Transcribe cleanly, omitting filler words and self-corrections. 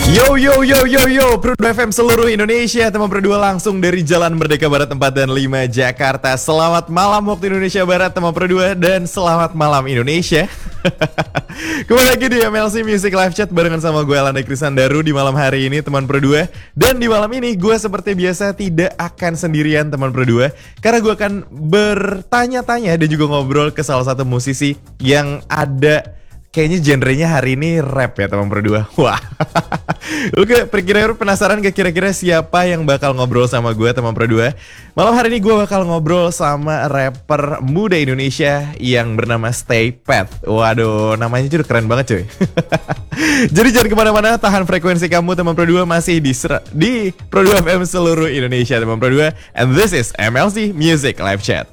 Yo yo yo yo yo, Pro 2 FM seluruh Indonesia, teman Pro 2 langsung dari Jalan Merdeka Barat 4 dan 5 Jakarta. Selamat malam waktu Indonesia Barat teman Pro 2 dan selamat malam Indonesia. Kembali lagi di MLC Music Live Chat barengan sama gue Elanda Krisandaru di malam hari ini teman Pro 2. Dan di malam ini gue seperti biasa tidak akan sendirian teman Pro 2, karena gue akan bertanya-tanya dan juga ngobrol ke salah satu musisi yang ada. Kayaknya genrenya hari ini rap ya teman Pro 2. Wah. Lu kira-kira penasaran gak kira-kira siapa yang bakal ngobrol sama gue teman Pro 2? Malam hari ini gue bakal ngobrol sama rapper muda Indonesia yang bernama Stay Pat. Waduh, namanya juga keren banget cuy. Jadi jangan kemana-mana, tahan frekuensi kamu teman Pro 2 masih di Pro 2 FM seluruh Indonesia teman Pro 2. And this is MLC Music Live Chat.